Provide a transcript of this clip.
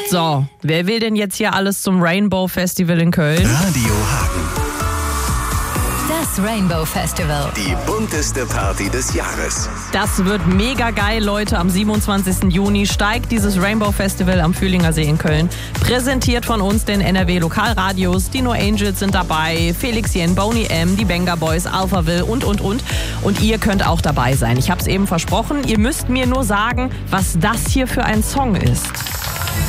So, wer will denn jetzt hier alles zum Rainbow Festival in Köln? Radio Hagen. Das Rainbow Festival. Die bunteste Party des Jahres. Das wird mega geil, Leute. Am 27. Juni steigt dieses Rainbow Festival am Fühlinger See in Köln. Präsentiert von uns, den NRW Lokalradios. Die No Angels sind dabei, Felix Jen, Boney M, die Benga Boys, Alphaville und. Und ihr könnt auch dabei sein. Ich habe es eben versprochen. Ihr müsst mir nur sagen, was das hier für ein Song ist.